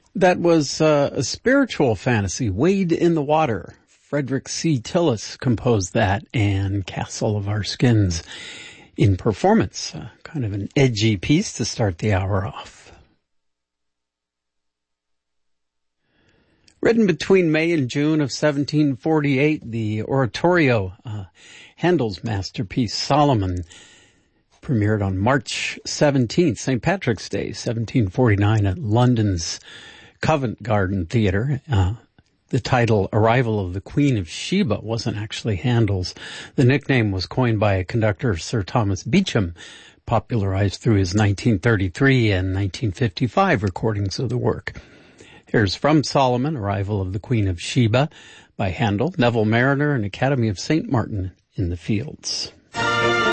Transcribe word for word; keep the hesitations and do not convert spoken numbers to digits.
That was uh, a spiritual fantasy, Wade in the Water. Frederick C. Tillis composed that, and Castle of Our Skins in performance. Uh, kind of an edgy piece to start the hour off. Written between May and June of seventeen forty-eight, the oratorio, uh, Handel's masterpiece Solomon, premiered on March seventeenth, Saint Patrick's Day, seventeen forty-nine, at London's Covent Garden Theatre. Uh, the title Arrival of the Queen of Sheba wasn't actually Handel's. The nickname was coined by a conductor, Sir Thomas Beecham, popularized through his nineteen thirty-three and nineteen fifty-five recordings of the work. Here's from Solomon, Arrival of the Queen of Sheba, by Handel, Neville Marriner, and Academy of Saint Martin in the Fields.